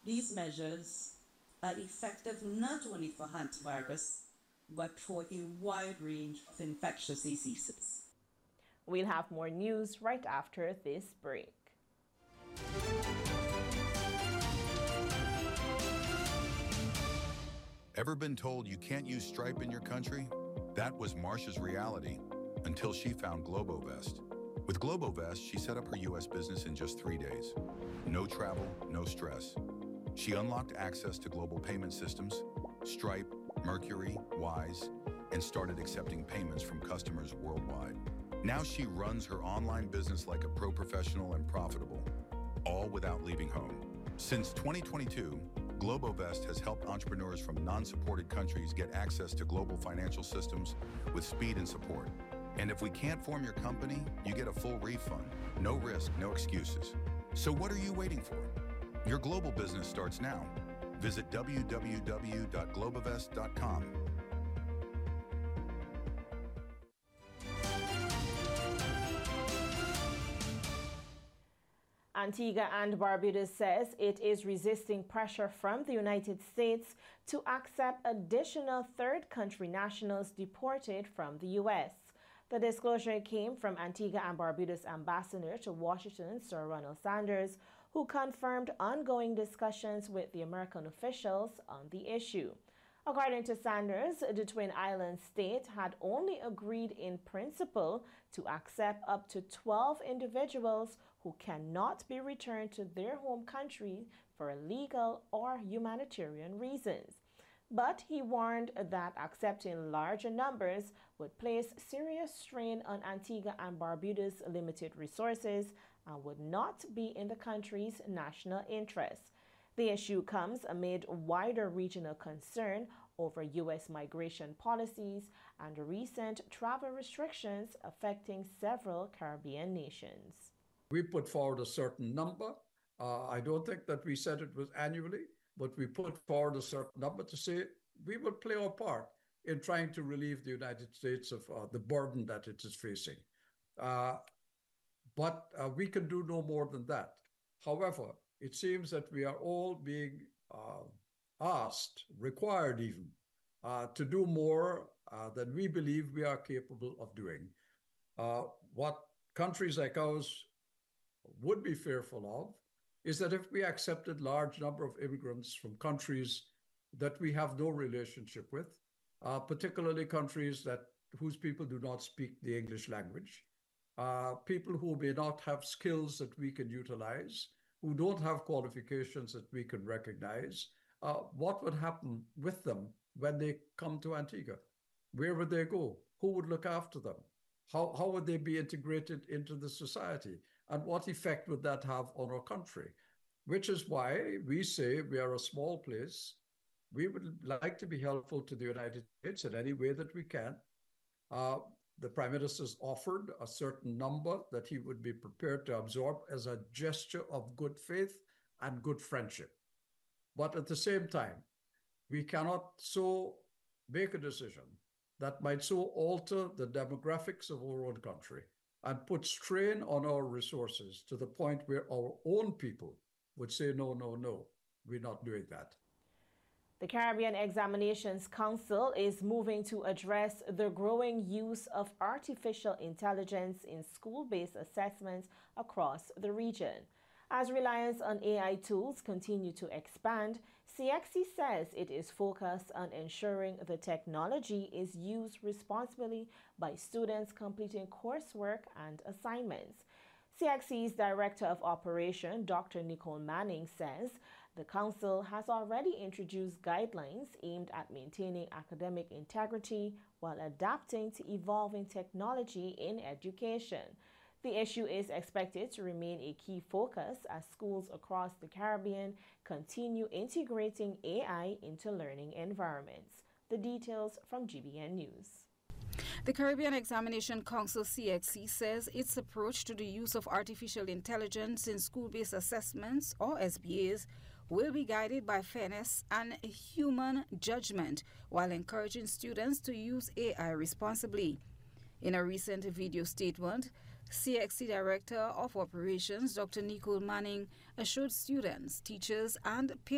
These measures are effective not only for hantavirus, but for a wide range of infectious diseases. We'll have more news right after this break. Ever been told you can't use Stripe in your country? That was Marsha's reality until she found Globovest. With Globovest, she set up her U.S. business in just 3 days. No travel, no stress. She unlocked access to global payment systems, Stripe, Mercury, Wise, and started accepting payments from customers worldwide. Now she runs her online business like a pro professional and profitable, all without leaving home. Since 2022, Globovest has helped entrepreneurs from non-supported countries get access to global financial systems with speed and support. And if we can't form your company, you get a full refund. No risk, no excuses. So what are you waiting for? Your global business starts now. Visit www.globovest.com. Antigua and Barbuda says it is resisting pressure from the United States to accept additional third country nationals deported from the U.S. The disclosure came from Antigua and Barbuda's ambassador to Washington, Sir Ronald Sanders, who confirmed ongoing discussions with the American officials on the issue. According to Sanders, the Twin Islands state had only agreed in principle to accept up to 12 individuals who cannot be returned to their home country for legal or humanitarian reasons. But he warned that accepting larger numbers would place serious strain on Antigua and Barbuda's limited resources and would not be in the country's national interest. The issue comes amid wider regional concern over U.S. migration policies and recent travel restrictions affecting several Caribbean nations. We put forward a certain number. I don't think that we said it was annually, but we put forward a certain number to say we will play our part in trying to relieve the United States of the burden that it is facing. But we can do no more than that. However, it seems that we are all being asked, required even, to do more than we believe we are capable of doing. What countries like ours would be fearful of is that if we accepted large number of immigrants from countries that we have no relationship with, particularly countries whose people do not speak the English language, people who may not have skills that we can utilize, who don't have qualifications that we can recognize, what would happen with them when they come to Antigua? Where would they go? Who would look after them? How would they be integrated into the society? And what effect would that have on our country? Which is why we say we are a small place. We would like to be helpful to the United States in any way that we can. The Prime Minister's offered a certain number that he would be prepared to absorb as a gesture of good faith and good friendship. But at the same time, we cannot so make a decision that might so alter the demographics of our own country and put strain on our resources to the point where our own people would say, no, no, no, we're not doing that. The Caribbean Examinations Council is moving to address the growing use of artificial intelligence in school-based assessments across the region. As reliance on AI tools continue to expand, CXC says it is focused on ensuring the technology is used responsibly by students completing coursework and assignments. CXC's Director of Operation, Dr. Nicole Manning, says the Council has already introduced guidelines aimed at maintaining academic integrity while adapting to evolving technology in education. The issue is expected to remain a key focus as schools across the Caribbean continue integrating AI into learning environments. The details from GBN News. The Caribbean Examination Council CXC says its approach to the use of artificial intelligence in school-based assessments, or SBAs, will be guided by fairness and human judgment while encouraging students to use AI responsibly. In a recent video statement, CXC Director of Operations Dr. Nicole Manning assured students, teachers, and parents